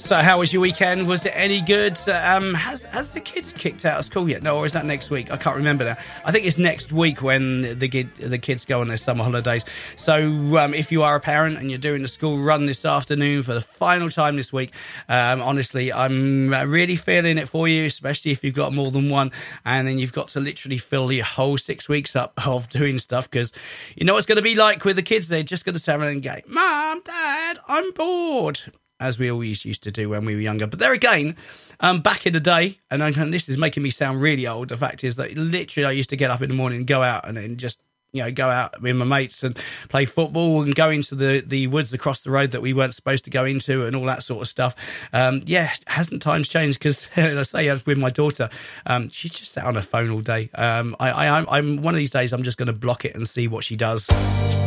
So how was your weekend? Was it any good? Has the kids kicked out of school yet? No, or is that next week? I can't remember now. I think it's next week when the kids go on their summer holidays. So if you are a parent and you're doing the school run this afternoon for the final time this week, honestly, I'm really feeling it for you, especially if you've got more than one, and then you've got to literally fill your whole 6 weeks up of doing stuff, because you know what it's going to be like with the kids. They're just going to stand around and go, Mum, Dad, I'm bored, as we always used to do when we were younger. But there again, back in the day, and this is making me sound really old, the fact is that literally I used to get up in the morning and go out and then just, go out with my mates and play football and go into the woods across the road that we weren't supposed to go into and all that sort of stuff. Hasn't times changed? Because I say, as with my daughter, she's just sat on her phone all day. I'm one of these days, I'm just going to block it and see what she does.